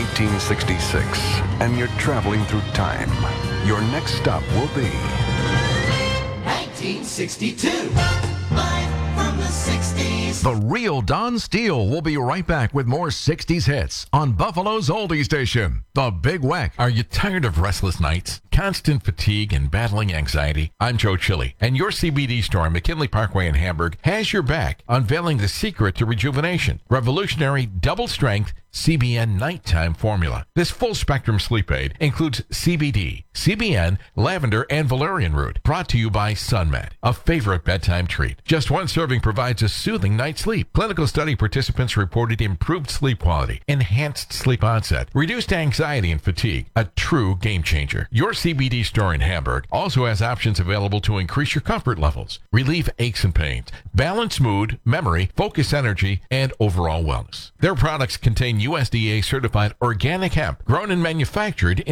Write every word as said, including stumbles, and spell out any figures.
nineteen sixty-six, and you're traveling through time. Your next stop will be nineteen sixty-two. Live from the sixties. The real Don Steele will be right back with more sixties hits on Buffalo's oldie station, The Big Weck. Are you tired of restless nights, constant fatigue, and battling anxiety? I'm Joe Chili, and your C B D store on McKinley Parkway in Hamburg has your back, unveiling the secret to rejuvenation. Revolutionary double-strength C B N Nighttime Formula. This full-spectrum sleep aid includes C B D, C B N, lavender, and valerian root. Brought to you by SunMed, a favorite bedtime treat. Just one serving provides a soothing night's sleep. Clinical study participants reported improved sleep quality, enhanced sleep onset, reduced anxiety and fatigue. A true game changer. Your C B D store in Hamburg also has options available to increase your comfort levels, relieve aches and pains, balance mood, memory, focus energy, and overall wellness. Their products contain U S D A certified organic hemp grown and manufactured in